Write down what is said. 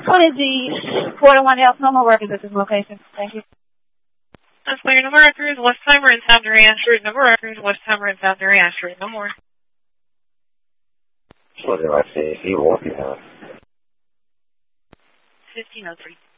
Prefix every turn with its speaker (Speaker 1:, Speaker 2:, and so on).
Speaker 1: What is the 401 Health normal records at this location? Thank you.
Speaker 2: That's clear. Number records, Westheimer and South Durango Street. Number records, Westheimer and South Durango Street. No more.
Speaker 3: What did I say? He won't be out.
Speaker 2: 1503.